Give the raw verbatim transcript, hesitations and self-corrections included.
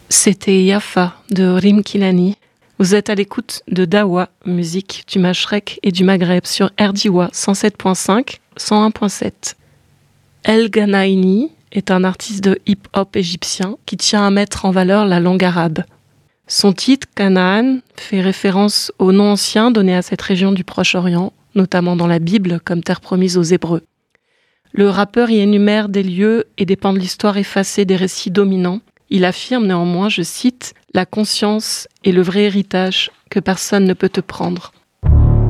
C'était Yafa de Rim Kilani. Vous êtes à l'écoute de Dawa, musique du Mashrek et du Maghreb sur R D W A cent sept virgule cinq, cent un virgule sept. El Ghanaini est un artiste de hip-hop égyptien qui tient à mettre en valeur la langue arabe. Son titre, Canaan, fait référence au nom ancien donné à cette région du Proche-Orient, notamment dans la Bible comme terre promise aux Hébreux. Le rappeur y énumère des lieux et des pans de l'histoire effacés des récits dominants. Il affirme néanmoins, je cite, « La conscience est le vrai héritage que personne ne peut te prendre ».